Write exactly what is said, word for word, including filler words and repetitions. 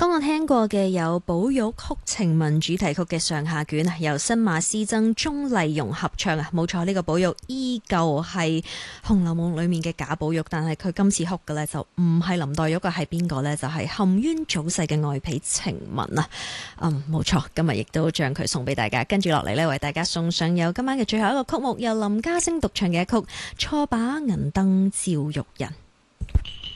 剛剛聽過嘅有寶玉曲情文主題曲嘅上下卷啊，由新馬師曾鍾麗蓉合唱啊，冇錯，呢、這個寶玉依舊係《紅樓夢》裏面嘅假寶玉，但係佢今次哭嘅呢，就唔係林黛玉嘅，係邊個呢？就係、是、含冤早逝嘅愛婢晴雯啊。嗯，冇錯，今日亦都將佢送俾大家。跟住落嚟呢，為大家送上有今晚嘅最後一個曲目，由林家聲獨唱嘅一曲《錯把銀燈照玉人》。